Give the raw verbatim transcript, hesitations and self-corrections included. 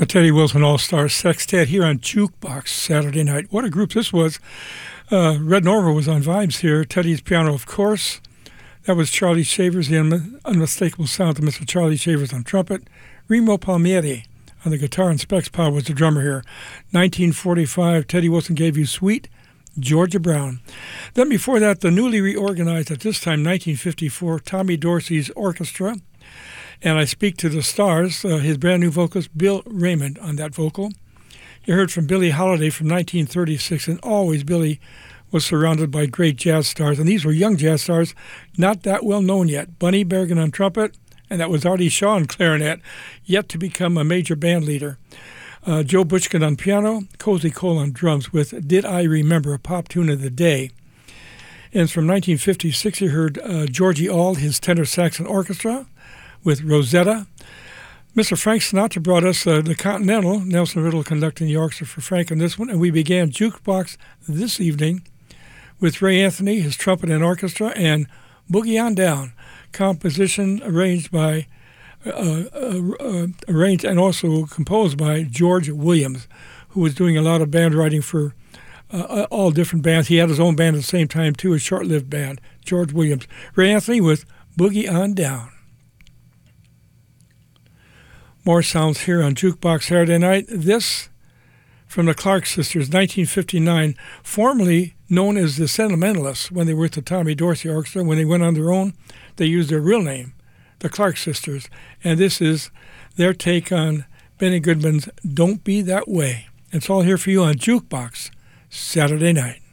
A Teddy Wilson All-Star Sextet here on Jukebox Saturday night. What a group this was. Uh, Red Norva was on vibes here. Teddy's piano, of course. That was Charlie Shavers, the un- unmistakable sound of Mister Charlie Shavers on trumpet. Remo Palmieri on the guitar, and Specs Powell was the drummer here. nineteen forty-five, Teddy Wilson gave you Sweet Georgia Brown. Then before that, the newly reorganized, at this time, nineteen fifty-four, Tommy Dorsey's Orchestra. And I speak to the stars, uh, his brand new vocalist, Bill Raymond, on that vocal. You heard from Billie Holiday from nineteen thirty-six, and always Billy was surrounded by great jazz stars. And these were young jazz stars, not that well known yet. Bunny Bergen on trumpet, and that was Artie Shaw on clarinet, yet to become a major band leader. Uh, Joe Butchkin on piano, Cozy Cole on drums with Did I Remember, a pop tune of the day. And from nineteen fifty-six, you heard uh, Georgie Auld, his tenor saxon orchestra, with Rosetta. Mister Frank Sinatra brought us uh, the Continental, Nelson Riddle conducting the orchestra for Frank on this one, and we began Jukebox this evening with Ray Anthony, his trumpet and orchestra, and Boogie On Down, composition arranged by, uh, uh, uh, arranged and also composed by George Williams, who was doing a lot of band writing for uh, all different bands. He had his own band at the same time, too, a short-lived band, George Williams. Ray Anthony with Boogie On Down. More sounds here on Jukebox Saturday night. This from the Clark Sisters, nineteen fifty-nine, formerly known as the Sentimentalists when they were with the Tommy Dorsey Orchestra. When they went on their own, they used their real name, the Clark Sisters. And this is their take on Benny Goodman's Don't Be That Way. It's all here for you on Jukebox Saturday night.